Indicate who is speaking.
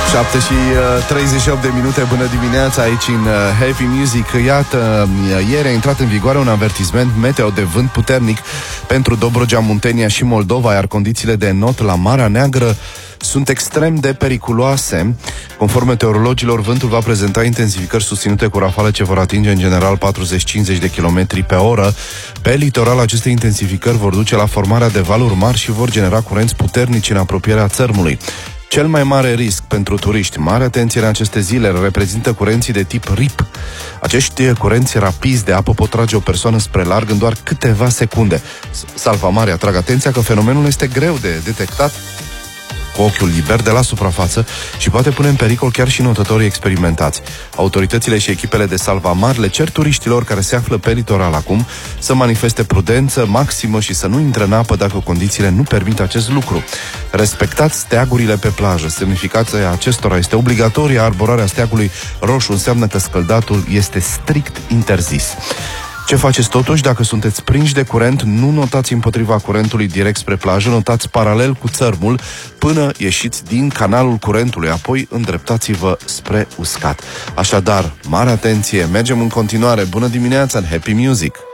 Speaker 1: 7 și 38 de minute, bună dimineața aici în Happy Music. Iată, ieri a intrat în vigoare un avertisment meteo de vânt puternic pentru Dobrogea, Muntenia și Moldova, iar condițiile de not la Marea Neagră sunt extrem de periculoase. Conform meteorologilor, vântul va prezenta intensificări susținute cu rafale ce vor atinge în general 40-50 de km pe oră. Pe litoral, aceste intensificări vor duce la formarea de valuri mari și vor genera curenți puternici în apropierea țărmului. Cel mai mare risc pentru turiști, mare atenție în aceste zile, reprezintă curenții de tip RIP. Acești curenți rapizi de apă pot trage o persoană spre larg în doar câteva secunde. Salvamare atrag atenția că fenomenul este greu de detectat cu ochiul liber de la suprafață și poate pune în pericol chiar și notătorii experimentați. Autoritățile și echipele de salvamare le cer turiștilor care se află pe litoral acum să manifeste prudență maximă și să nu intre în apă dacă condițiile nu permit acest lucru. Respectați steagurile pe plajă. Semnificația acestora este obligatorie. Arborarea steagului roșu înseamnă că scăldatul este strict interzis. Ce faceți totuși dacă sunteți prinși de curent? Nu notați împotriva curentului direct spre plajă, notați paralel cu țărmul până ieșiți din canalul curentului, apoi îndreptați-vă spre uscat. Așadar, mare atenție, mergem în continuare. Bună dimineața în Happy Music!